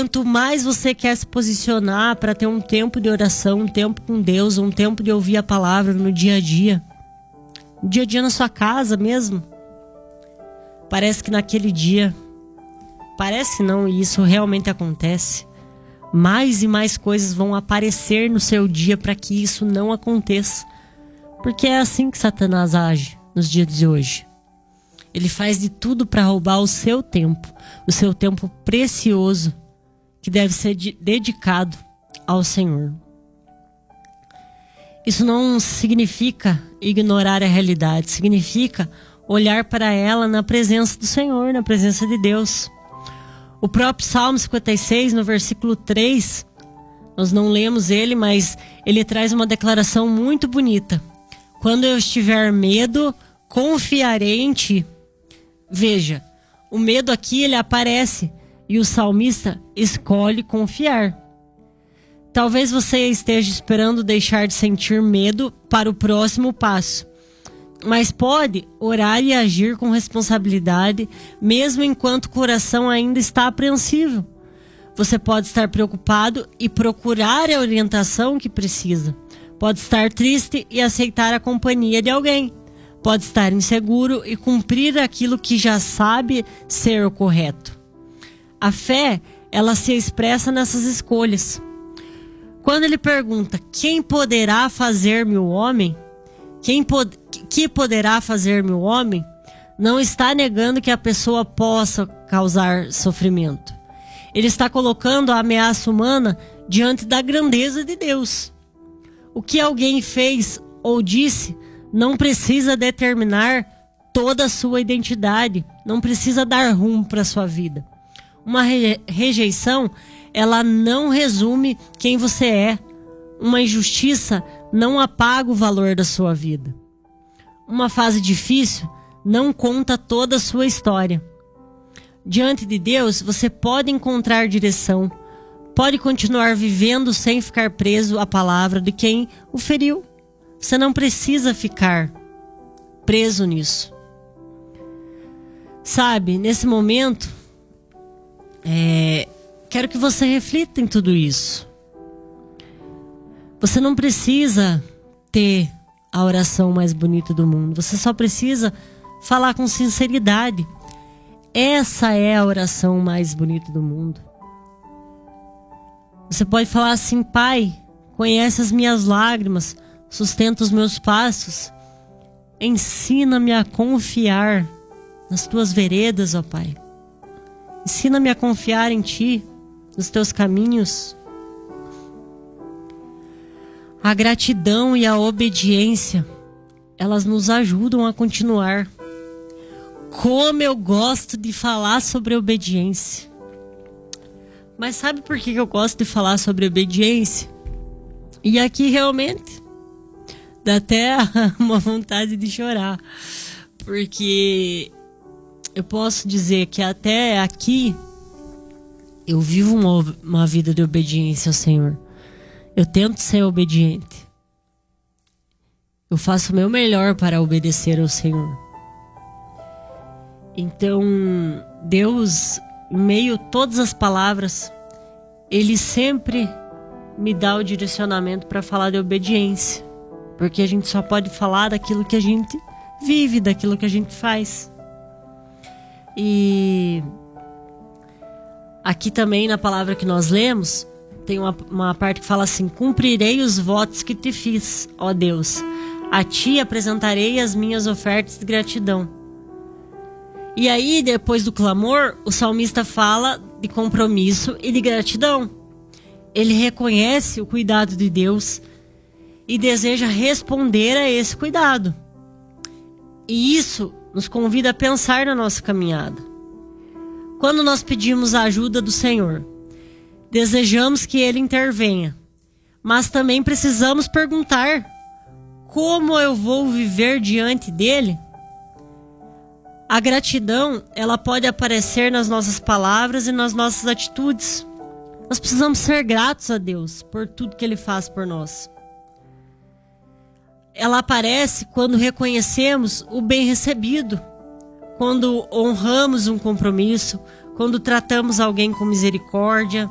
quanto mais você quer se posicionar para ter um tempo de oração, um tempo com Deus, um tempo de ouvir a palavra no dia a dia na sua casa mesmo, parece que naquele dia, parece não, e isso realmente acontece, mais e mais coisas vão aparecer no seu dia para que isso não aconteça. Porque é assim que Satanás age nos dias de hoje. Ele faz de tudo para roubar o seu tempo precioso, que deve ser dedicado ao Senhor. Isso não significa ignorar a realidade, significa olhar para ela na presença do Senhor, na presença de Deus. O próprio Salmo 56, no versículo 3, nós não lemos ele, mas ele traz uma declaração muito bonita. Quando eu estiver medo, confiarei em ti. Veja, o medo aqui ele aparece e o salmista escolhe confiar. Talvez você esteja esperando deixar de sentir medo para o próximo passo, mas pode orar e agir com responsabilidade, mesmo enquanto o coração ainda está apreensivo. Você pode estar preocupado e procurar a orientação que precisa. Pode estar triste e aceitar a companhia de alguém. Pode estar inseguro e cumprir aquilo que já sabe ser o correto. A fé, ela se expressa nessas escolhas. Quando ele pergunta, quem poderá fazer-me o homem? Que poderá fazer-me o homem? Não está negando que a pessoa possa causar sofrimento. Ele está colocando a ameaça humana diante da grandeza de Deus. O que alguém fez ou disse não precisa determinar toda a sua identidade, não precisa dar rumo para a sua vida. Uma rejeição, ela não resume quem você é. Uma injustiça não apaga o valor da sua vida. Uma fase difícil não conta toda a sua história. Diante de Deus, você pode encontrar direção, pode continuar vivendo sem ficar preso à palavra de quem o feriu. Você não precisa ficar preso nisso. Sabe, nesse momento, quero que você reflita em tudo isso. Você não precisa ter a oração mais bonita do mundo. Você só precisa falar com sinceridade. Essa é a oração mais bonita do mundo. Você pode falar assim: Pai, conhece as minhas lágrimas, sustenta os meus passos. Ensina-me a confiar nas tuas veredas, ó Pai. Ensina-me a confiar em Ti, nos Teus caminhos. A gratidão e a obediência, elas nos ajudam a continuar. Como eu gosto de falar sobre obediência. Mas sabe por que eu gosto de falar sobre obediência? E aqui realmente dá até uma vontade de chorar. Porque eu posso dizer que até aqui eu vivo uma vida de obediência ao Senhor. Eu tento ser obediente. Eu faço o meu melhor para obedecer ao Senhor. Então, Deus, em meio a todas as palavras, Ele sempre me dá o direcionamento para falar de obediência. Porque a gente só pode falar daquilo que a gente vive, daquilo que a gente faz. E aqui também na palavra que nós lemos, tem uma parte que fala assim: cumprirei os votos que te fiz, ó Deus. A Ti apresentarei as minhas ofertas de gratidão. E aí, depois do clamor, o salmista fala de compromisso e de gratidão. Ele reconhece o cuidado de Deus e deseja responder a esse cuidado. E isso nos convida a pensar na nossa caminhada. Quando nós pedimos a ajuda do Senhor, desejamos que Ele intervenha, mas também precisamos perguntar: como eu vou viver diante dEle? A gratidão, ela pode aparecer nas nossas palavras e nas nossas atitudes. Nós precisamos ser gratos a Deus por tudo que Ele faz por nós. Ela aparece quando reconhecemos o bem recebido, quando honramos um compromisso, quando tratamos alguém com misericórdia,